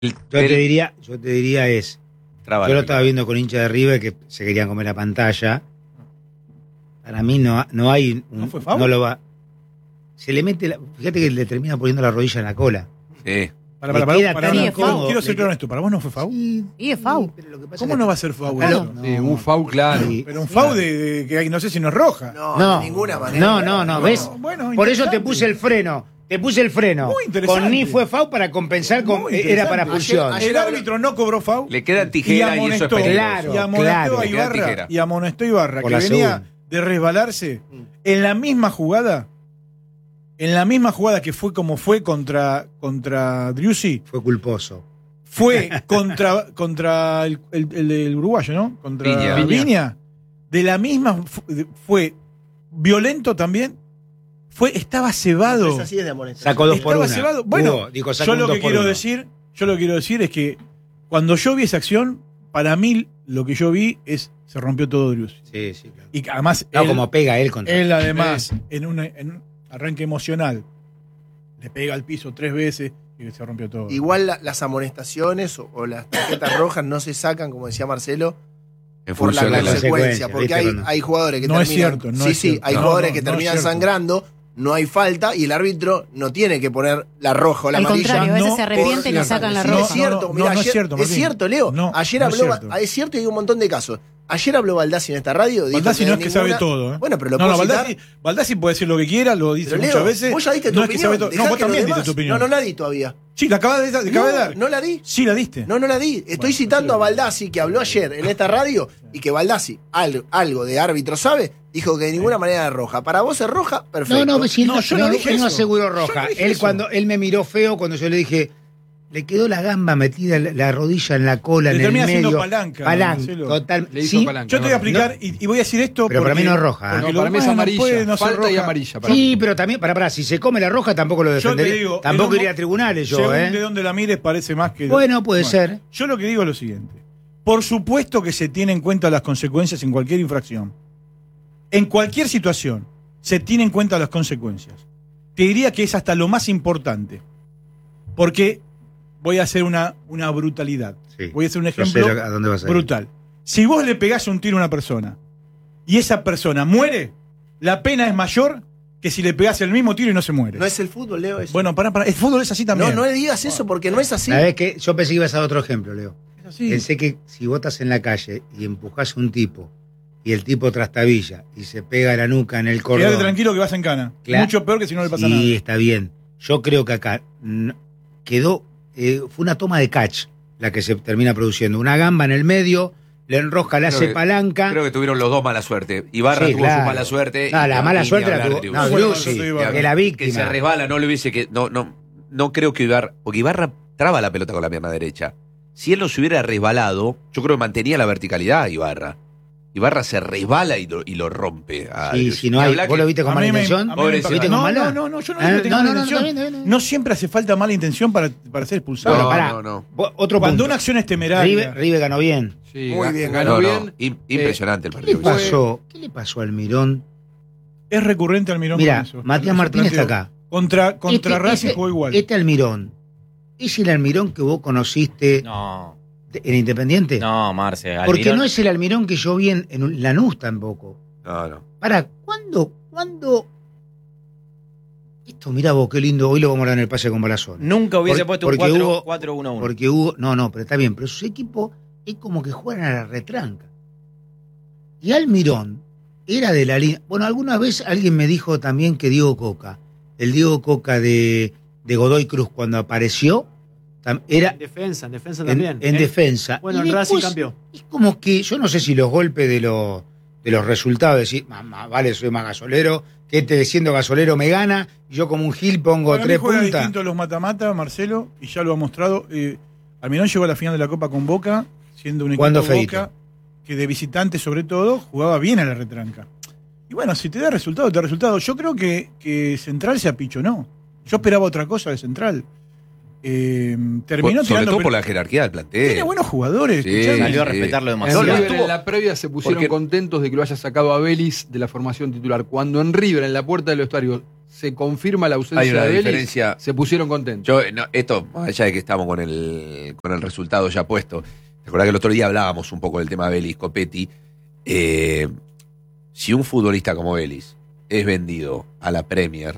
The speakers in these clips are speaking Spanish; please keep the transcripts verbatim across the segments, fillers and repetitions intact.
Yo te diría, yo te diría es, Traba yo lo la estaba viendo con hincha de River que se querían comer la pantalla. Para mí no, no hay, un- ¿No fue foul? no lo va. Se le mete, la, fíjate que le termina poniendo la rodilla en la cola. Sí. Para, Le para, para, queda para, tan para, incómodo, quiero, quiero ser le claro en queda- esto. ¿Para vos no fue foul? Sí, Y es foul. pero lo que pasa ¿Cómo es no que- va a ser foul? Acá eso? no. Sí, un foul claro. Sí, Pero un claro. foul de, de que hay- no sé si no es roja. No, No. de ninguna manera. No, no, no, ¿ves? Bueno, Por eso te interesante. puse el freno. Te puse el freno. Muy interesante. Con ni fue foul para compensar con. Muy Era para interesante. expulsión. Ayer- El árbitro no cobró foul. Le queda tijera y, eso es amonestó, peligroso. Claro, y amonestó claro. a Le queda Ibarra, tijera. y amonestó a Ibarra, Por que la venía segunda. de resbalarse en la misma jugada, en la misma jugada que fue como fue contra, contra Driussi, Fue culposo. fue contra, contra el, el- el del uruguayo, ¿no? Contra Viña. Viña. De la misma, fu- fue violento también, fue, estaba cebado. Es así, es de amonestación. Sacó dos por Estaba una. cebado. Bueno, Hugo, dijo, sacó yo un lo dos que por quiero uno. decir, yo lo que quiero decir es que cuando yo vi esa acción, para mí lo que yo vi es se rompió todo Driussi. Sí, sí, claro. Y además No, él, como pega él contra. él además en, una- en un arranque emocional le pega al piso tres veces y se rompió todo. Igual la- las amonestaciones o, o las tarjetas rojas no se sacan, como decía Marcelo, En por la función de la consecuencia. consecuencia, Porque ¿viste? hay, Cuando- hay jugadores que No es terminan. cierto, no sí, es sí, cierto. hay No, jugadores no, que no es terminan cierto. sangrando, no hay falta y el árbitro no tiene que poner la roja o la Al amarilla. contrario, a veces no se arrepiente y le por- sacan la Sí, roja. es cierto, No, mirá, no, no es ayer- cierto, es Martín. cierto, Leo. No, ayer no es habló, cierto. es cierto y hay un montón de casos. Ayer habló Baldassi en esta radio. dijo Baldassi no es de que sabe ninguna- todo. ¿eh? Bueno, pero lo no, no, puedo Baldassi, citar. Baldassi puede decir lo que quiera, lo dice Pero, muchas Leo, veces. vos ya diste tu no es que opinión. sabe todo. dejá No, vos que los también diste demás- tu opinión. No, no la di todavía. Sí, la acabas de, la acabas de dar. No la di. Sí, la diste. No, no la di. Estoy Bueno, citando sí, a Baldassi, que habló ayer en esta radio, y que Baldassi, algo, algo de árbitro sabe, dijo que de ninguna manera era roja. Para vos es roja, perfecto. No, no, si él No, no, yo no no, dije él no eso. aseguró Yo roja. no dije Él eso. cuando él me miró feo cuando yo le dije, le quedó la gamba metida, la, la rodilla en la cola, Le en el termina haciendo medio. palanca, Palanca, Marcelo. total. Le hizo Sí, palanca. Yo te voy a No, explicar y, y voy a decir esto Pero para porque- mí no es roja, ¿eh? porque No, lo para mí es demás no amarilla. puede no ser Falta y roja. amarilla. Para Sí, mí. pero también, para, para, si se come la roja tampoco lo Yo te defendería. digo, tampoco en un- iría a tribunales yo, Según ¿eh? de dónde la mires parece más que... Bueno, puede ser. Yo lo que digo es lo siguiente. Por supuesto que se tienen en cuenta las consecuencias en cualquier infracción. En cualquier situación se tienen en cuenta las consecuencias. Te diría que es hasta lo más importante. Porque voy a hacer una, una brutalidad. Sí. Voy a hacer un Yo sé ejemplo a dónde vas a ir. brutal. Si vos le pegás un tiro a una persona y esa persona muere, la pena es mayor que si le pegás el mismo tiro y no se muere. No es el fútbol, Leo. Eso. Bueno, para, para. El fútbol es así también. no, no digas eso porque no es así. ¿Sabés qué? Yo pensé que ibas a dar otro ejemplo, Leo. Es así. Pensé que si vos estás en la calle y empujás a un tipo y el tipo trastabilla y se pega la nuca en el cordón. Quédate tranquilo que vas en cana. Claro. Mucho peor que si no le pasa sí, nada. está bien. Yo creo que acá mm, quedó, eh, fue una toma de catch la que se termina produciendo. Una gamba en el medio, le enrosca, le Creo hace que- palanca. Creo que tuvieron los dos mala suerte. Ibarra Sí, tuvo claro. su mala suerte. No, y- la y mala ni suerte la hablar tuvo. de No, Driussi. Bueno, Driussi, no, no, no, que la Que víctima. se resbala, no le hubiese que. No, no, no creo que Ibarra. Porque Ibarra traba la pelota con la pierna derecha. Si él no se hubiera resbalado, yo creo que mantenía la verticalidad Ibarra. Ibarra se resbala y lo, y lo rompe. a Sí, Driussi. si no Ni hay, hablar ¿vos que- lo viste con A mala mí me- intención? a mí me Pobre, pasa- ¿Viste con no, mala? no, no, no, yo no Ah, digo que tenga no, mala no, no, intención. está bien, está bien. No siempre hace falta mala intención para, para ser expulsado. Bueno, No, pará. no, no. Vos- Otro Cuando punto. una acción es temeraria. River, River ganó bien. Sí, Muy ga- bien, ganó No, no, bien. im- impresionante el ¿Qué le partido. pasó? ¿Qué le pasó al Mirón? Es recurrente Almirón. Mira, con eso. Matías Eso Martínez está planteo. acá. Contra, contra Este- Racing este- jugó igual. Este Almirón, ¿es el Almirón que vos conociste No, de- en Independiente? no, Marce. Porque Almirón- no es el Almirón que yo vi en, en Lanús tampoco. No, no. Para, ¿cuándo? ¿Cuándo? Esto, mirá vos, qué lindo. Hoy lo vamos a dar en el pase con Balazón. Nunca hubiese Por- puesto un porque hubo- cuatro uno uno. Porque hubo. No, no, pero está bien. Pero sus equipos es como que juegan a la retranca. Y Almirón era de la línea. Bueno, alguna vez alguien me dijo también que Diego Coca, el Diego Coca de, de Godoy Cruz, cuando apareció, tam- era En defensa, en defensa en, también. en ¿eh? defensa. Bueno, Y en Racing después, cambió. es como que, yo no sé si los golpes de los, de los resultados, decir, mamá, vale, soy más gasolero, que este siendo gasolero me gana, y yo como un gil pongo Para mí tres juega puntas. distinto los mata-mata, Marcelo, y ya lo ha mostrado. Eh, Almirón llegó a la final de la Copa con Boca, siendo un equipo ¿Cuándo, Boca Feito? que de visitante sobre todo jugaba bien a la retranca. Y bueno, si te da resultado, te da resultado. Yo creo que, que Central se apichonó. Yo esperaba otra cosa de Central. Eh, terminó Por- sobre tirando. todo por pero- la jerarquía del plantel. Tiene buenos jugadores. Sí, escuchame. Salió a sí. respetarlo En demasiado. No, no, River estuvo- en la previa se pusieron porque- contentos de que lo haya sacado a Vélez de la formación titular. Cuando en River, en la puerta del vestuario, se confirma la Hay ausencia una de Vélez, diferencia. se pusieron contentos. Yo, no, esto, más allá de que estamos con el, con el resultado ya puesto, te acordás que el otro día hablábamos un poco del tema Vélez, Copetti. Eh, si un futbolista como Vélez es vendido a la Premier,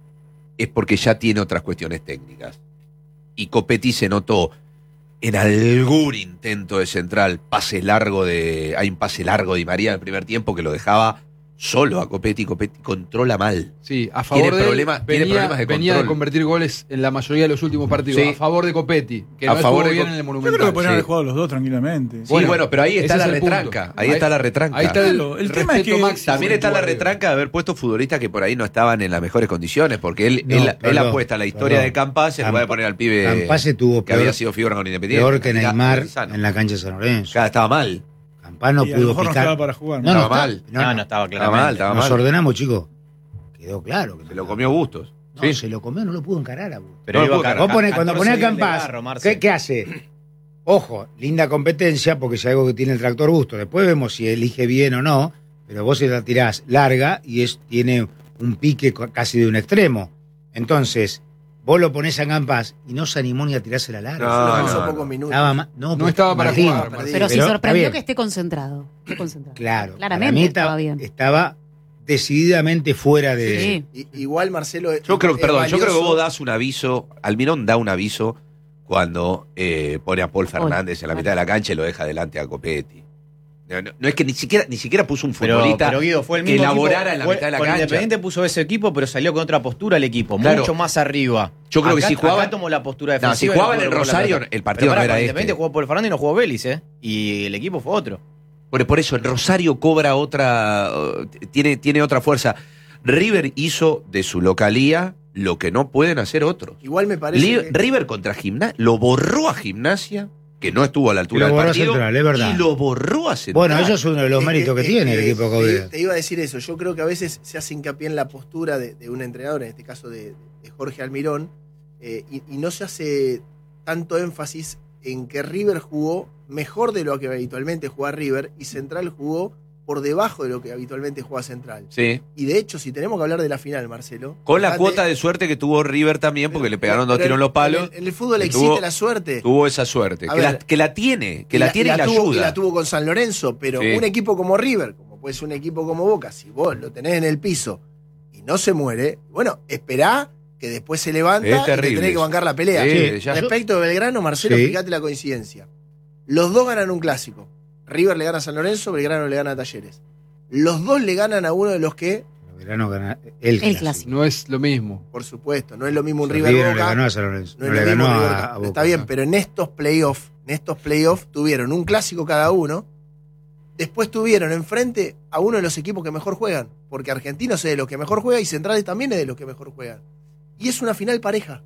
es porque ya tiene otras cuestiones técnicas. Y Copetti se notó en algún intento de central, pase largo de. Hay un pase largo de Di María en el primer tiempo que lo dejaba solo a Copetti. Copetti controla mal. Sí, a favor Tiene de él, problemas- tiene venía, problemas de venía control. de convertir goles en la mayoría de los últimos partidos. Sí. A favor de Copetti, que A no favor estuvo de bien Co- en el Yo Monumental. creo que podrían Sí. haber jugado los dos tranquilamente. Sí, bueno, pero ahí ese está la es el punto. retranca. Ahí está la retranca. Ahí está el, Claro, el el tema es respeto que- máximo. También está la Arriba. retranca de haber puesto futbolistas que por ahí no estaban en las mejores condiciones, porque él, No, él, él perdón, apuesta a la historia perdón. de Campas en lugar de Campa- poner al pibe Campase tuvo que había peor, sido figura con Independiente. peor que Era- Neymar era sano. en la cancha de San Lorenzo. Claro, estaba mal. Campás no Y a lo pudo mejor no picar. estaba para jugar. No, no, Estaba está- mal. No, No, no, no estaba Estaba claramente. mal, estaba Nos mal. ordenamos, chicos. Quedó claro. Que Se no lo estaba. comió Bustos. No, Sí. se lo comió, no lo pudo encarar a Bustos. Pero No, iba puedo a cargar. Vos ponés- cuando ponés a días de Campás, barro, Marce. ¿qué, ¿qué hace? Ojo, linda competencia, porque es algo que tiene el tractor Bustos. Después vemos si elige bien o no, pero vos se la tirás larga y es, tiene un pique co- casi de un extremo. Entonces, vos lo ponés a Campás y no se animó ni a tirarse la larga. No, Se lo puso no, pocos no. minutos. Estaba ma- no, No pero- estaba para Martín, jugar, Pero Martín. Pero sí Pero, está sorprendió bien. que esté concentrado. Esté concentrado. Claro, Claramente para mí estaba estaba, bien. estaba decididamente fuera de... Sí. I- igual, Marcelo. Yo creo, es perdón, yo creo que valioso. vos das un aviso, Almirón da un aviso cuando eh, pone a Paul Fernández en la mitad de la cancha y lo deja delante a Copetti. No, no- no es que ni siquiera, ni siquiera puso un Pero, futbolista pero Guido, fue el que mismo elaborara equipo, en la fue- mitad de la con cancha. Independiente puso ese equipo, pero salió con otra postura el equipo, Claro. mucho más arriba. Yo creo que Acá- si jugaban- acá tomó la postura No, defensiva. si y jugaban jugó en con la Rosario, pelota. el partido Pero no pará, era con este. Independiente jugó por Fernández y no jugó Vélez, ¿eh? Y el equipo fue otro. Por, por eso, en Rosario cobra otra. uh, tiene, tiene otra fuerza. River hizo de su localía lo que no pueden hacer otros. Igual me parece. Li- que- River contra Gimnasia lo borró a Gimnasia, que no estuvo a la altura Y lo del borró a partido. Central, es verdad. Y lo borró a Central. Bueno, eso es uno de los Es méritos que, es tiene el equipo de te, Caudillo. te iba a decir eso. Yo creo que a veces se hace hincapié en la postura de, de un entrenador, en este caso de, de Jorge Almirón, eh, y, y no se hace tanto énfasis en que River jugó mejor de lo que habitualmente juega River y Central jugó por debajo de lo que habitualmente juega Central. Sí. Y de hecho, si tenemos que hablar de la final, Marcelo. Con la fíjate, cuota de suerte que tuvo River también, porque le pegaron dos pero tiros en los en palos. el- En el, fútbol y existe tuvo- la suerte. Tuvo esa suerte. A Que la, ver. que la tiene, que la, tiene y la, tuvo, ayuda. y la tuvo con San Lorenzo, pero Sí. un equipo como River, como puede ser un equipo como Boca, si vos lo tenés en el piso y no se muere, bueno, esperá que después se levanta Es y te terrible tenés que eso. bancar la pelea. Sí, ya. Respecto de Belgrano, Marcelo, Sí. fíjate la coincidencia. Los dos ganan un clásico. River le gana a San Lorenzo, Belgrano le gana a Talleres. Los dos le ganan a uno de los que, Belgrano gana el, El clásico. clásico. No es lo mismo. por supuesto, no es lo mismo un Sí, River, River no Boca. le ganó a San Lorenzo, No no, es le lo mismo ganó River a, Boca. a Boca. Está bien, pero en estos playoffs, en estos playoffs tuvieron un clásico cada uno. Después tuvieron enfrente a uno de los equipos que mejor juegan, porque Argentinos es de los que mejor juega y Centrales también es de los que mejor juegan. Y es una final pareja.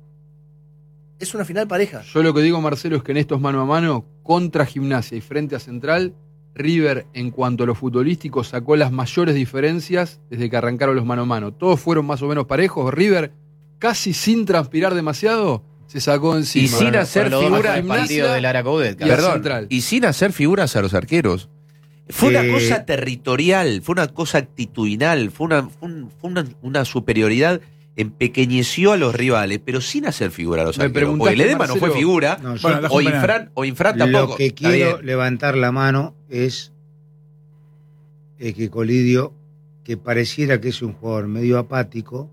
Es una final pareja. Yo lo que digo, Marcelo, es que en estos mano a mano, contra Gimnasia y frente a Central, River, en cuanto a lo futbolístico, sacó las mayores diferencias desde que arrancaron los mano a mano. Todos fueron más o menos parejos. River, casi sin transpirar demasiado, se sacó encima. Y sin hacer Fueron los dos figura mejores Gimnasia partidos del Lara Coudet. y a Perdón, Central. y sin hacer figuras a los arqueros. Fue una Eh, cosa territorial, fue una cosa actitudinal, fue una, fue un- fue una, una superioridad, empequeñeció a los rivales, pero sin hacer figura a los Me arqueros. preguntaste, Porque Ledesma no fue Marcelo. figura, No, yo Bueno, la o Juvenal. Infran, o Infran tampoco. lo que Está quiero bien. levantar la mano es, es que Colidio, que pareciera que es un jugador medio apático,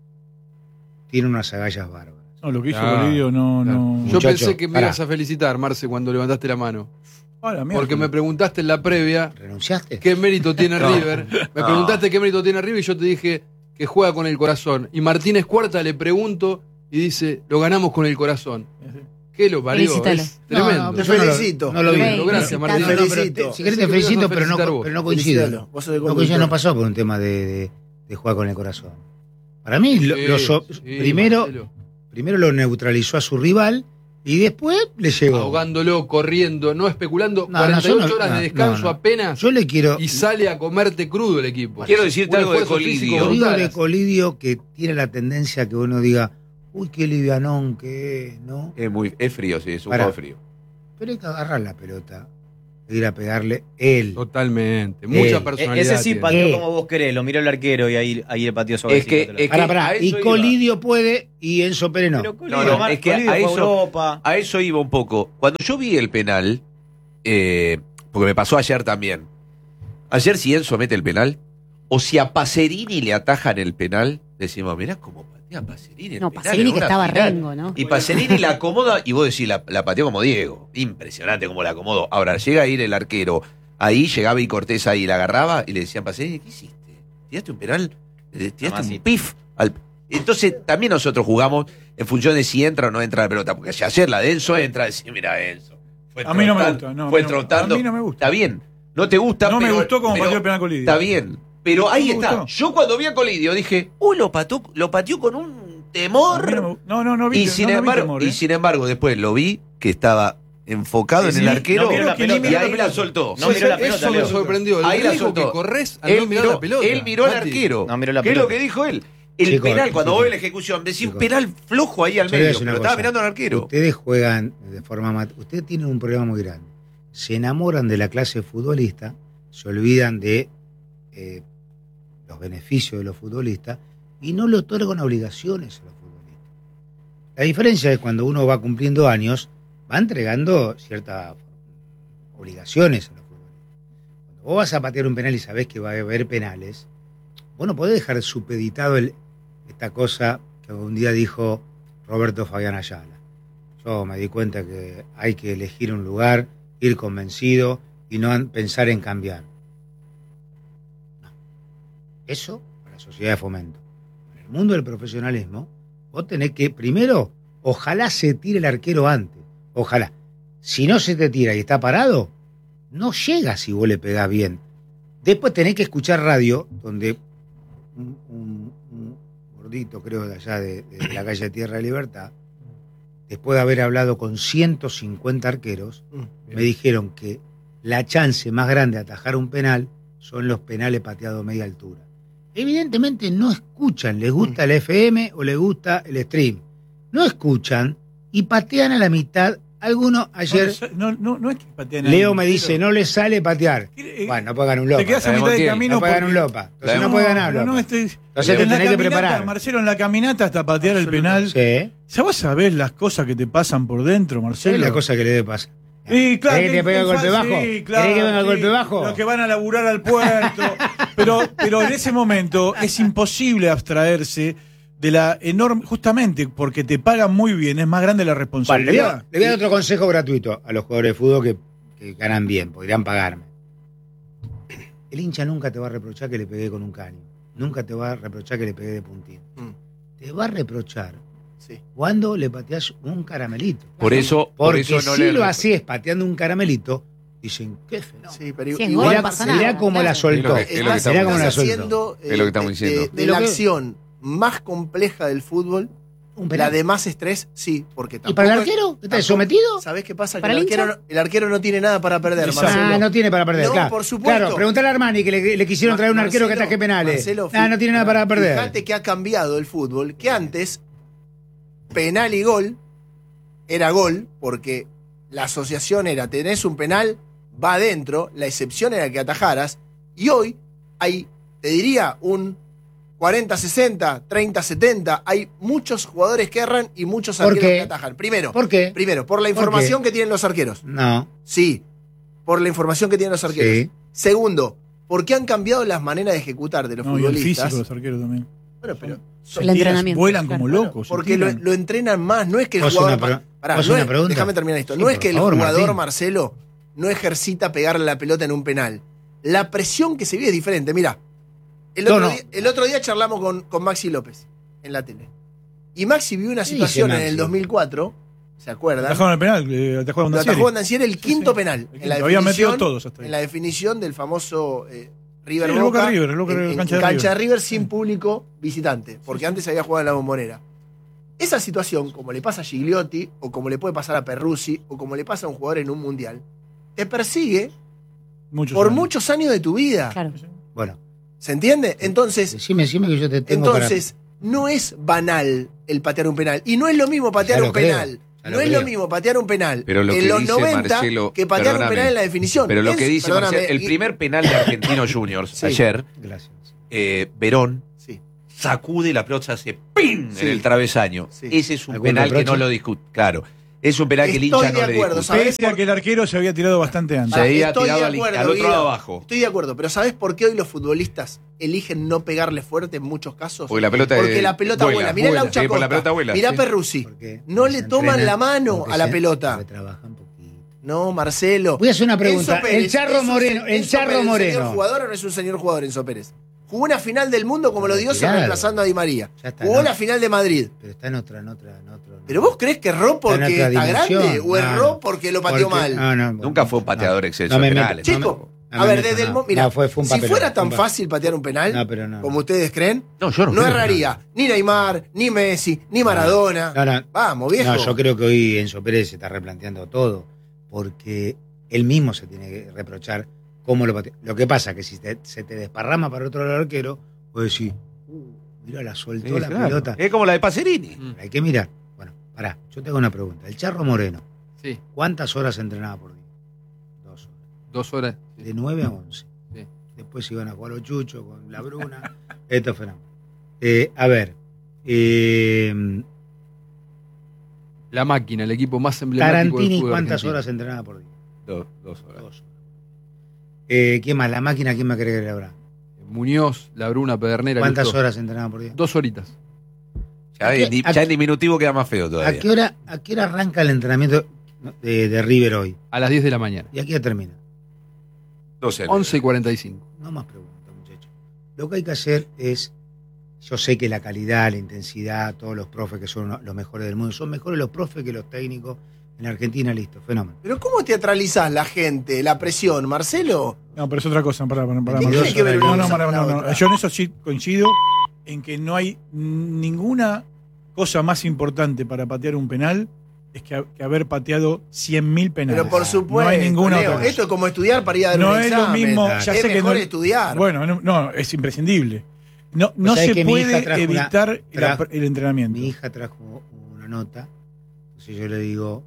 tiene unas agallas bárbaras. No, lo que hizo Ah, Bolivia no. claro. no... Yo Muchacho, pensé que me pará. ibas a felicitar, Marce, cuando levantaste la mano. Ah, la mierda. Porque me preguntaste en la previa ¿Renunciaste? qué mérito tiene No. River. Me No. preguntaste qué mérito tiene River y yo te dije que juega con el corazón. Y Martínez Cuarta le pregunto y dice, lo ganamos con el corazón. ¿Qué lo valió? Felicítalo. Es tremendo. No, no, Te pero yo no lo- felicito. No lo vi. Bueno, Gracias, felicitalo. Martín. Te No, no, pero felicito. te- si querés te Pensé que ibas a felicito, pero no, felicitar vos. pero no coincido. Felicítalo. Vos sos de No, coincido, conductor. no pasó por un tema de, de- de jugar con el corazón. Para mí, lo, Sí, lo so- sí, primero, Marcelo. primero lo neutralizó a su rival y después le llegó. Ahogándolo, corriendo, no especulando. No, no, cuarenta y ocho yo no- horas no, de descanso no, no. apenas Yo le quiero. y sale a comerte crudo el equipo. Quiero decirte Un algo de esfuerzo físico Colidio. Colidio brutal. de Colidio que tiene la tendencia a que uno diga, uy, qué livianón que es, ¿no? Es, muy, es frío, sí, es un Pará. juego frío. Pero hay que agarrar la pelota de ir a pegarle él. Totalmente. Mucha Eh, personalidad. Ese sí tiene. pateó Eh. como vos querés, lo miró el arquero y ahí, ahí le pateó sobre Es que- es Pará, pará, a eso y iba. Colidio puede y Enzo Pérez no. Pero No, Colidio, no, Mar- es que Colidio a fue eso- Europa. A eso iba un poco. Cuando yo vi el penal, eh, porque me pasó ayer también. Ayer si Enzo mete el penal, o si a Pacerini le atajan el penal, decimos, mirá cómo patea Pacerini el No, penal Pacerini en que una estaba final. rengo, ¿no? Y Pacerini la acomoda y vos decís, la, la pateó como Diego. Impresionante cómo la acomodó. Ahora, llega a ir el arquero. Ahí llegaba y Cortés ahí la agarraba y le decían, Pacerini, ¿qué hiciste? ¿Tiraste un penal? ¿Tiraste un Mamacita. pif? Al... Entonces, también nosotros jugamos en función de si entra o no entra la pelota. Porque si ayer la de Enzo entra, decís, mira, Enzo. Fue A mí no me trotando, gusta, no, fue a mí no- trotando. a mí no me gusta. Está bien. No te gusta, No me pero- gustó como pero pateó el penal Colidio. Está bien. Pero ahí No me está. gustó. Yo cuando vi a Colidio dije, uy, lo pateó, lo pateó con un A mí temor. no, me- no, no, no vi. y, sin no, no vi embargo, temor, y ¿eh? sin embargo, después lo vi que estaba enfocado Sí, en sí, el arquero no miró la y pelota. ahí la soltó. No miró la Eso pelota, me Leo. sorprendió. El Ahí la riesgo soltó. que corres al Él no mirar miró, la pelota. él miró al Mati. arquero. No miró la ¿Qué es lo pelota. que dijo él? El Chicos, penal, cuando chicos. vos ves la ejecución, decís un Chicos. penal flojo ahí al Yo le voy a medio, decir una pero estaba cosa. mirando al arquero. Ustedes juegan de forma... mat- Ustedes tienen un problema muy grande. Se enamoran de la clase futbolista, se olvidan de eh, los beneficios de los futbolistas y no le otorgan obligaciones a los futbolistas. La diferencia es cuando uno va cumpliendo años, va entregando ciertas obligaciones a los futbolistas. Cuando vos vas a patear un penal y sabés que va a haber penales, vos no podés dejar supeditado el, esta cosa que un día dijo Roberto Fabián Ayala. Yo me di cuenta que hay que elegir un lugar, ir convencido y no an- pensar en cambiar. No. Eso para la sociedad de fomento. En el mundo del profesionalismo, vos tenés que, primero, ojalá se tire el arquero antes. Ojalá. Si no se te tira y está parado, no llega si vos le pegás bien. Después tenés que escuchar radio, donde un, un- un gordito, creo, de allá de, de la calle Tierra de Libertad, después de haber hablado con ciento cincuenta arqueros, me dijeron que la chance más grande de atajar un penal son los penales pateados a media altura. Evidentemente no escuchan, les gusta el F M o les gusta el stream. No escuchan y patean a la mitad. Algunos ayer, No, no, no es que patean Leo ahí, me dice, pero- no le sale patear. Eh, Bueno, no puede ganar un lopa. Te quedas a Sabemos mitad de quién. camino. No puede ganar un porque- lopa. Entonces no puede ganar no, lopa. no, este- Entonces te en la tenés que caminata, preparar. Marcelo, en la caminata hasta patear el penal. Sí. ¿Ya vas a ver las cosas que te pasan por dentro, ¿Sabes Marcelo? la cosa que le debe pasar? Sí, claro. ¿Querés que te pegue el golpe bajo? Sí, claro, ¿Querés que venga el sí. golpe bajo? Los que van a laburar al puerto. pero, pero en ese momento es imposible abstraerse de la enorme. Justamente porque te pagan muy bien, es más grande la Vale, le, voy responsabilidad. a, le voy a dar otro consejo gratuito a los jugadores de fútbol que, que ganan bien, podrían pagarme. El hincha nunca te va a reprochar que le pegué con un caño. Nunca te va a reprochar que le pegué de puntín. Mm, Te va a reprochar sí. cuando le pateás un caramelito. Por eso, por Porque eso no si le lo haces pateando un caramelito, dicen, qué fenómeno. Sí, pero Si es igual gol, Mirá, no pasa mirá nada, cómo la claro. soltó. Es lo que- es lo que estás, estamos Mirá cómo la estás soltó. haciendo eh, Es lo que estamos de- diciendo. De, de Lo la que- acción más compleja del fútbol, Un la penal. de más estrés, sí, porque ¿Y tampoco... para el arquero? ¿Está tampoco- sometido? ¿Sabés qué pasa? Que ¿Para el el arquero, hincha? no- el arquero no tiene nada para perder, Exacto. Marcelo. Ah, no tiene para perder, No, claro. por supuesto. Claro, preguntarle a Armani que le, le quisieron Ma- traer un arquero que Marcelo- ataque penales. Marcelo, Ah, no tiene nada para perder. Fíjate que ha cambiado el fútbol, que antes penal y gol era gol, porque la asociación era tenés un penal, va adentro, la excepción era que atajaras, y hoy hay, te diría, un cuarenta sesenta, treinta setenta, hay muchos jugadores que erran y muchos ¿Por arqueros qué? que atajan. Primero, ¿Por qué? primero, por la ¿Por información que tienen los arqueros. No. Sí, por la información que tienen los arqueros. Sí. Segundo, porque han cambiado las maneras de ejecutar de los No, y el futbolistas. físico de los arqueros también. Bueno, pero Son El tiras, entrenamiento, vuelan claro. como locos. se porque lo, tiran. lo entrenan más, no es que el ¿Vos jugador. una pre- Pará, vos no una es- pregunta? déjame terminar esto. Sí, no es por que el favor, jugador, Martín. Marcelo, no ejercita pegarle la pelota en un penal. La presión que se vive es diferente. Mira, el, No, otro no. Día, el otro día charlamos con, con Maxi López en la tele. Y Maxi vivió una ¿Qué situación dice en el Maxi? dos mil cuatro, ¿se acuerdan? Atajaron el penal, eh, atajaron Lo Dancieri. atajó Dancieri el Sí, quinto sí. penal. El En la quinto. Habían metido definición- todos hasta ahí. En la definición del famoso eh, River Sí, el Boca, Boca River, el Boca en- River, en- cancha en de cancha de River. River sin público visitante, porque antes había jugado en la Bombonera. Esa situación, como le pasa a Gigliotti, o como le puede pasar a Perruzzi, o como le pasa a un jugador en un mundial, te persigue Muchos por años. muchos años de tu vida. Claro. Bueno, ¿Se entiende? Entonces, decime, decime que yo te tengo entonces no es banal el patear un penal. Y no es lo mismo patear Ya lo un creo, penal ya Ya no lo es creo. lo mismo patear un penal Pero lo en que los dice noventa Marcelo- que patear un perdóname, penal en la definición. Pero lo Es- que dice perdóname, Marcelo, el y- primer penal de Argentinos Juniors Sí. ayer, Gracias. eh, Verón Sí. sacude la pelota, hace ¡ping! Sí. en el travesaño. Sí. Ese es un ¿Algún penal que reproche? no lo discute. Claro, es un penal que el Estoy hincha no de le acuerdo, discute. ¿sabés? Pese a que el arquero se había tirado bastante antes. Se había Estoy tirado de al, acuerdo, al otro Guido. lado abajo. Estoy de acuerdo, pero ¿sabés por qué hoy los futbolistas eligen no pegarle fuerte en muchos casos? Porque la pelota Porque eh, la pelota vuela. Mirá vuela. Laucha Sí, por la Costa, pelota vuela. mirá sí. Perruzzi. Porque No se le toman entrenan, la mano porque a la se- pelota. porque trabajan poquito. No, Marcelo. Voy a hacer una pregunta. Enzo Pérez, El Charro ¿es un- Moreno, el Enzo Charro Pérez, ¿es un Moreno. señor jugador o no es un señor jugador Enzo Pérez? Jugó una final del mundo como los dioses Retirado. reemplazando a Di María. Ya está, Jugó no. la final de Madrid. Pero está en otra, en otra, en otro. ¿Pero vos crees que erró porque Está en otra está dimensión. grande o No, erró no. porque lo pateó Porque- mal? no, no, Nunca fue un pateador no. excelso No me de meto, penales. no me- Chico, no a me ver, meto, desde el no. mo- mira, No, fue- fue un si papelón, fuera fue tan un papelón. fácil patear un penal, No, pero no, como no. ustedes creen, No, yo no no creo. erraría ni Neymar, ni Messi, ni Maradona. No, no. Vamos, viejo. No, yo creo que hoy Enzo Pérez se está replanteando todo, porque él mismo se tiene que reprochar cómo lo pateó. Lo que pasa es que si te- se te desparrama para otro lado el arquero, puedes decir, uh, mira, la soltó Sí, la claro. pelota. Es como la de Pacerini. Mm, Hay que mirar. Bueno, pará, yo tengo una pregunta. El Charro Moreno, Sí, ¿cuántas horas entrenaba por día? Dos horas. dos horas. sí. De nueve a once. Sí. Después iban a jugar los chuchos con la Bruna. Esto fue nada. Eh, a ver, eh, La máquina, el equipo más emblemático del Tarantini, fútbol ¿cuántas argentino. horas entrenaba por día? Dos, dos horas. Dos horas. Eh, ¿Quién más? La máquina, ¿quién más cree que habrá? Muñoz, La Bruna, Pedernera. ¿Cuántas Lustó. horas entrenaba por día? Dos horitas. Ya, ¿A en, qué- di- a ya qué- en diminutivo queda más feo ¿A todavía. qué hora, a qué hora arranca el entrenamiento de, de River hoy? A las diez de la mañana. ¿Y a qué hora termina? doce. once y cuarenta y cinco. No más preguntas, muchachos. Lo que hay que hacer es, yo sé que la calidad, la intensidad, todos los profes que son los mejores del mundo, son mejores los profes que los técnicos en Argentina, listo, fenómeno. Pero ¿cómo teatralizás la gente, la presión, Marcelo? No, pero es otra cosa. Pará, pará, pará, ¿Qué Marcelo. tiene que ver no, una no, cosa pará, con la no, no. otra? Yo en eso sí coincido en que no hay ninguna cosa más importante para patear un penal es que, que haber pateado cien mil penales. Pero por supuesto, no hay ninguna Leo, otra cosa. esto es como estudiar para ir a dar No un es lo examen. mismo, ya es sé que mejor no- estudiar. Bueno, no, no, es imprescindible. No, no sabés se que mi hija puede trajo una- evitar el trajo- ap- el entrenamiento. Mi hija trajo una nota, entonces yo le digo,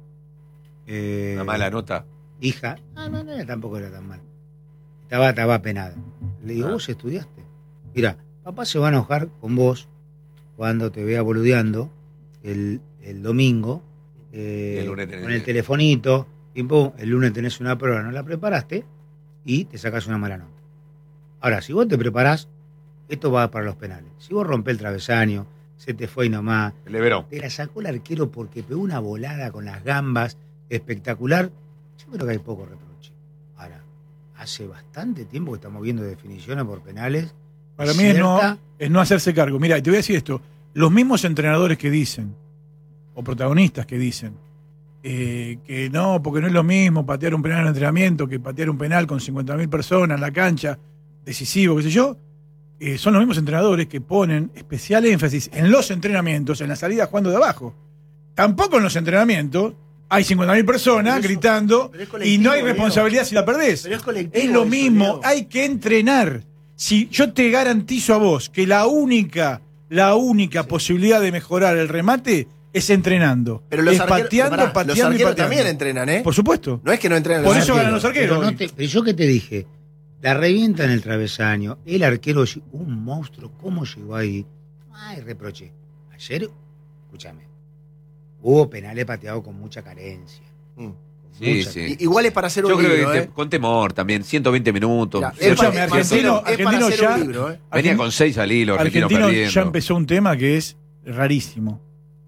eh, Una mala nota. hija, no, no, no, tampoco era tan mal. Estaba, estaba penada. Le digo, Ah. vos estudiaste. Mira, papá se va a enojar con vos cuando te vea boludeando el, el domingo, eh, El lunes tenés- con el telefonito, y pum, el lunes tenés una prueba, no la preparaste, y te sacas una mala nota. Ahora, si vos te preparás, esto va para los penales. Si vos rompés el travesaño, se te fue y nomás, El de Verón. te la sacó el arquero porque pegó una volada con las gambas espectacular, yo creo que hay poco reproche. Ahora, hace bastante tiempo que estamos viendo definiciones por penales. Para mí es no, cierta- es no hacerse cargo. Mira, y te voy a decir esto. Los mismos entrenadores que dicen, o protagonistas que dicen, eh, que no, porque no es lo mismo patear un penal en entrenamiento que patear un penal con cincuenta mil personas en la cancha, decisivo, qué sé yo, eh, son los mismos entrenadores que ponen especial énfasis en los entrenamientos, en la salida jugando de abajo. Tampoco en los entrenamientos hay cincuenta mil personas Pero eso- gritando pero es y colectivo, no hay Leo. responsabilidad si la perdés. Pero es colectivo. Es lo eso, mismo, Leo. hay que entrenar. Si yo te garantizo a vos que la única, la única posibilidad de mejorar el remate es entrenando. Pero los es arqueros, pateando, pará, pateando los y arqueros pateando. también entrenan, ¿eh? Por supuesto. No es que no entrenan Por los eso ganan los arqueros. arqueros. Pero, no te- pero yo que te dije, la revienta en el travesaño, el arquero, un monstruo, ¿cómo llegó ahí? Ay, reproche. Ayer, escúchame, hubo penales pateados con mucha carencia. Mm. con Sí, mucha sí. I- Igual es para hacer un Yo creo libro, que ¿eh? te- con temor también, ciento veinte minutos. Mirá, ciento- es para- Escúchame, Marcelo, argentino- es para argentino hacer ya- un libro, ¿eh? Venía con seis al hilo, argentino, Argentino perdiendo. ya empezó un tema que es rarísimo.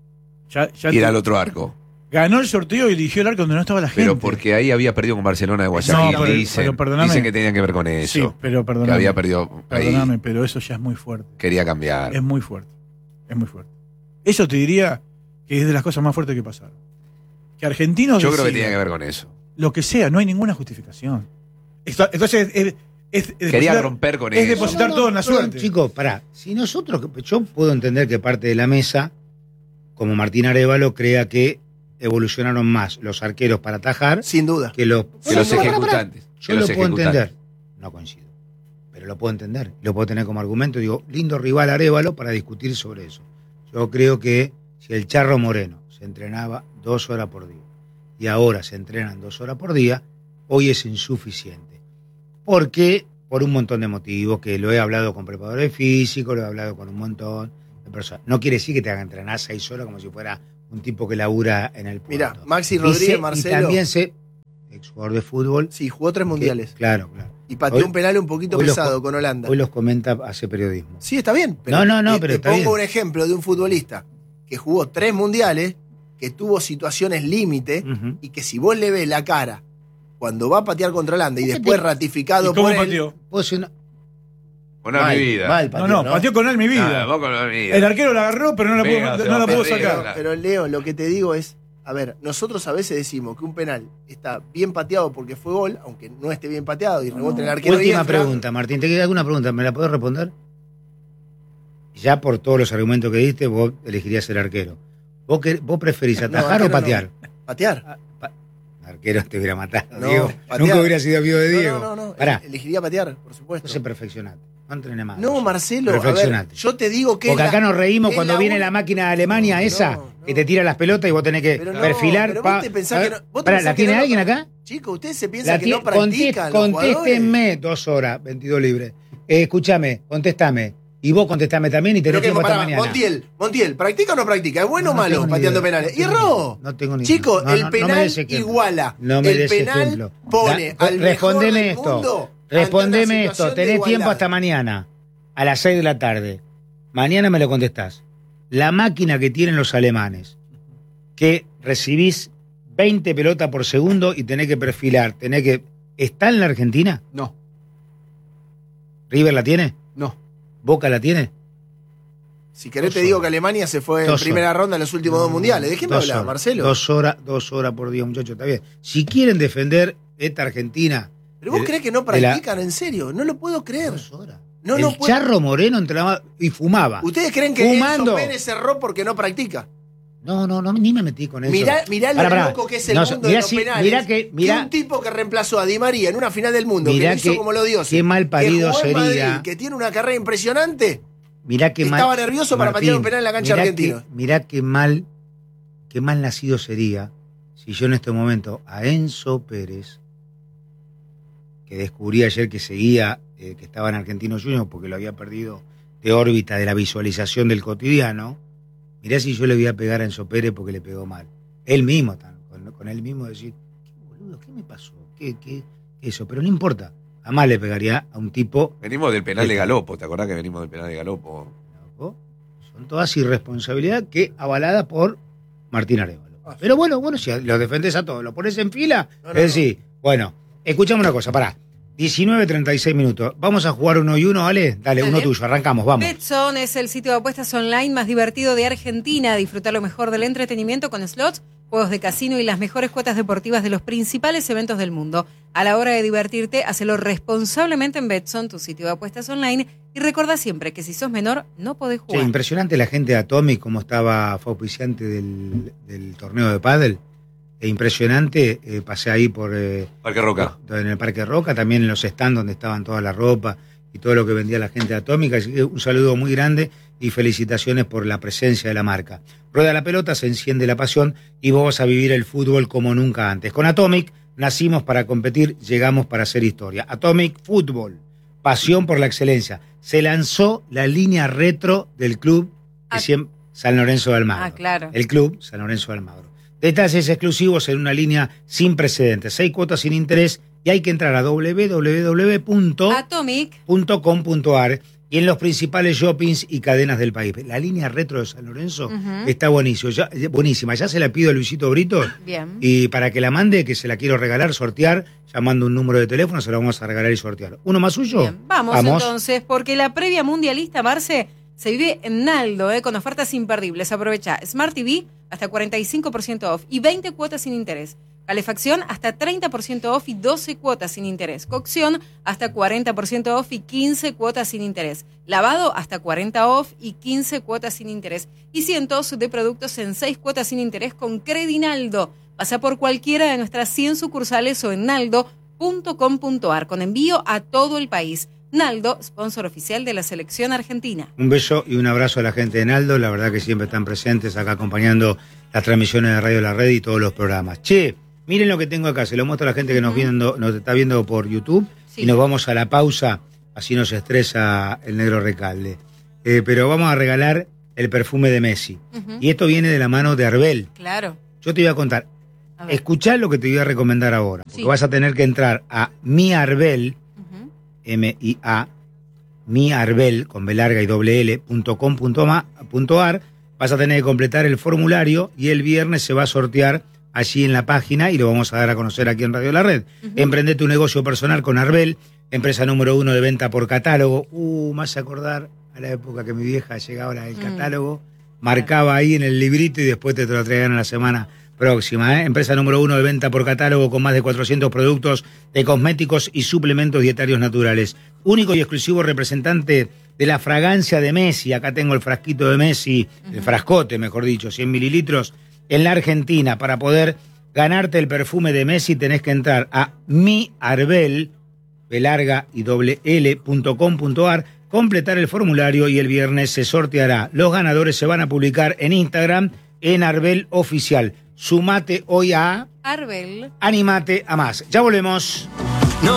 Ya, ya Ir te- al otro arco. ganó el sorteo y eligió el arco donde no estaba la gente. Pero porque ahí había perdido con Barcelona de Guayaquil. No, pero- dicen, pero perdóname. dicen que tenían que ver con eso. Sí, pero que perdóname. había perdido ahí. Perdóname, pero eso ya es muy fuerte. Quería cambiar. Es muy fuerte. Es muy fuerte. Eso te diría que es de las cosas más fuertes que pasaron. Que Argentinos Yo creo que decida tenía que ver con eso. lo que sea, no hay ninguna justificación. Esto- Entonces, es, es- es Quería depositar- romper con es eso. depositar todo en la pero, suerte. Chicos, pará, si nosotros, yo puedo entender que parte de la mesa, como Martín Arévalo, crea que evolucionaron más los arqueros para atajar Sin duda. que los, Que los Bueno, pará, pará. ejecutantes. Yo que lo los puedo ejecutantes. entender. No coincido. Pero lo puedo entender. Lo puedo tener como argumento. Digo, lindo rival Arévalo para discutir sobre eso. Yo creo que si el Charro Moreno se se entrenaba dos horas por día. Y ahora se entrenan dos horas por día, hoy es insuficiente. Porque, por un montón de motivos, que lo he hablado con preparadores físicos, lo he hablado con un montón de personas. No quiere decir que te hagan entrenar seis horas como si fuera un tipo que labura en el puerto. Mirá, Maxi Y Rodríguez, sé- Marcelo. Y también sé, exjugador de fútbol. Sí, jugó tres que- mundiales. claro, claro. Y pateó Hoy- un penal un poquito hoy los pesado co- con Holanda. Hoy los comenta, hace periodismo. Sí, está bien. Pero No, no, no, te, pero te está pongo bien. un ejemplo de un futbolista que jugó tres mundiales, que tuvo situaciones límite, Ujú. y que si vos le ves la cara cuando va a patear contra Holanda y ¿Por qué después te- ratificado ¿Y cómo por él, pateó? Vos si no- Una mal, mi vida. mal No, pateó, no, pateó con él mi vida. Ah, vos con la vida. El arquero la agarró, pero no la Venga, pudo, se no va la a pudo perder, sacar. claro. Pero Leo, lo que te digo es, a ver, nosotros a veces decimos que un penal está bien pateado porque fue gol, aunque no esté bien pateado y rebote en el arquero. y Última entra. pregunta, Martín. ¿Te queda alguna pregunta? ¿Me la podés responder? Ya por todos los argumentos que diste, vos elegirías ser arquero. ¿Vos, que, vos preferís No, atajar arquero o patear? no. Patear. Ah, pa- arquero te hubiera matado, No, Diego. patear. Nunca hubiera sido amigo de No, Diego. no, no, no. Pará, Elegiría patear, por supuesto. entonces perfeccionate. No entrené más. No, Marcelo, a ver, Perfeccionate. yo te digo que. Porque es acá la- nos reímos es cuando la viene un- la máquina de Alemania No, esa, no, que no. te tira las pelotas y vos tenés que Pero no, perfilar. pero pa- vos te pensás a que ver, no- vos te pará, pensás ¿la que tiene no lo- alguien acá? Chicos, ustedes se piensan La que tie- no practican. los jugadores. Contéstenme dos horas, veintidós libres. Eh, escúchame, contéstame. Y vos contestame también y tenés Pero que, tiempo hasta pará, mañana. Montiel, Montiel, ¿practica o no practica? ¿Es bueno No, o no malo tengo ni pateando idea. penales? No Y tengo erró. ni- no tengo ni Chicos, idea. No, el no, no penal me des ejemplo. iguala. No me el des penal ejemplo. pone Da- al mejor respondeme del esto. mundo ante Respondeme una esto. situación de Tenés tiempo igualdad. hasta mañana, a las seis de la tarde. Mañana me lo contestás. La máquina que tienen los alemanes, que recibís veinte pelotas por segundo y tenés que perfilar, tenés que... ¿Está en la Argentina? No, ¿River la tiene? no. ¿Boca la tiene? Si querés Dos te digo horas. que Alemania se fue en Dos primera horas. ronda en los últimos dos mundiales. Déjeme Dos hablar, horas. Marcelo. Dos horas, dos horas por día, muchachos, está bien. Si quieren defender esta Argentina... Pero vos de- creés que no de la- practican, en serio. No lo puedo creer. Dos horas. No, el no puedo. Charro Moreno entrenaba y fumaba. ¿Ustedes creen que Fumando. Enzo Pérez cerró porque no practica? No, no, no, ni me metí con eso. Mirá, mirá lo Pará, pará. loco que es el No, mundo mirá de los si- penales. mirá que- mirá- un tipo que reemplazó a Di María en una final del mundo, Mirá que lo hizo que- como lo dio. qué mal parido que jugó en sería. Madrid, que tiene una carrera impresionante. Mirá qué mal. Estaba nervioso para patear un penal en la cancha mirá argentina. qué- mirá qué mal, qué mal nacido sería si yo en este momento a Enzo Pérez, que descubrí ayer que seguía, eh, que estaba en Argentinos Juniors porque lo había perdido de órbita de la visualización del cotidiano, mirá si yo le voy a pegar a Enzo Pérez porque le pegó mal. Él mismo, tan- con, con él mismo decir, qué boludo, ¿qué me pasó? ¿Qué, qué, qué eso? Pero no importa. Jamás le pegaría a un tipo. Venimos del penal de Galopo, ¿te acordás que venimos del penal de Galopo? Loco. Son todas irresponsabilidades que avaladas por Martín Arévalo. Pero bueno, bueno, si lo defendés a todos, lo pones en fila, No, no, es decir, bueno, escuchame una cosa, pará. diecinueve treinta y seis minutos. Vamos a jugar uno y uno, ¿vale? Dale, Dale. uno tuyo, arrancamos, vamos. Betson es el sitio de apuestas online más divertido de Argentina. Disfruta lo mejor del entretenimiento con slots, juegos de casino y las mejores cuotas deportivas de los principales eventos del mundo. A la hora de divertirte, hacelo responsablemente en Betson, tu sitio de apuestas online. Y recuerda siempre que si sos menor, no podés Che, jugar. impresionante la gente de Atomic, como estaba, fue auspiciante del, del torneo de pádel. E impresionante, eh, pasé ahí por eh, Parque Roca. en el Parque Roca, también en los stands donde estaban toda la ropa y todo lo que vendía la gente de Atómica. Así que un saludo muy grande y felicitaciones por la presencia de la marca. Rueda la pelota, se enciende la pasión y vos vas a vivir el fútbol como nunca antes. Con Atomic nacimos para competir, llegamos para hacer historia. Atomic Fútbol, pasión por la excelencia. Se lanzó la línea retro del club que Ah. siem- San Lorenzo de Almagro. Ah, claro. El club San Lorenzo de Almagro. Detalles exclusivos en una línea sin precedentes. Seis cuotas sin interés y hay que entrar a doble u doble u doble u punto Atomic. com punto a r y en los principales shoppings y cadenas del país. La línea retro de San Lorenzo Ujú. está buenísimo, ya, buenísima. Ya se la pido a Luisito Brito Bien. y para que la mande, que se la quiero regalar, sortear, llamando un número de teléfono, se la vamos a regalar y sortear. ¿Uno más suyo? Bien, vamos, entonces, porque la previa mundialista, Marce, se vive en Naldo, eh, con ofertas imperdibles. Aprovecha Smart T V hasta cuarenta y cinco por ciento off y veinte cuotas sin interés. Calefacción hasta treinta por ciento off y doce cuotas sin interés. Cocción hasta cuarenta por ciento off y quince cuotas sin interés. Lavado hasta cuarenta off y quince cuotas sin interés. Y cientos de productos en seis cuotas sin interés con Credinaldo. Pasa por cualquiera de nuestras cien sucursales o en naldo punto com punto a r con envío a todo el país. Naldo, sponsor oficial de la selección argentina. Un beso y un abrazo a la gente de Naldo, la verdad que siempre están presentes acá acompañando las transmisiones de Radio La Red y todos los programas. Che, miren lo que tengo acá, se lo muestro a la gente que nos, viendo, nos está viendo por YouTube sí. Y nos vamos a la pausa, así nos estresa el negro Recalde. Eh, pero vamos a regalar el perfume de Messi. Uh-huh. Y esto viene de la mano de Arbel. Claro. Yo te voy a contar. A escuchá lo que te voy a recomendar ahora. Porque sí. Vas a tener que entrar a Mi Arbel, uh-huh. M I A, Mi Arbel, con B larga y doble L, punto com punto ar. Vas a tener que completar el formulario y el viernes se va a sortear allí en la página y lo vamos a dar a conocer aquí en Radio La Red. Uh-huh. Emprende tu negocio personal con Arbel, empresa número uno de venta por catálogo. Uh, me hace acordar a la época que mi vieja llegaba al catálogo, mm. marcaba ahí en el librito y después te lo traían a la semana próxima. ¿eh? Empresa número uno de venta por catálogo con más de cuatrocientos productos de cosméticos y suplementos dietarios naturales. Único y exclusivo representante de la fragancia de Messi. Acá tengo el frasquito de Messi, uh-huh. el frascote, mejor dicho, cien mililitros. En la Argentina, para poder ganarte el perfume de Messi, tenés que entrar a Mi Arbel, B larga y doble L, punto com punto ar, completar el formulario y el viernes se sorteará. Los ganadores se van a publicar en Instagram en Arbel Oficial. Sumate hoy a Arbel. Animate a más. Ya volvemos.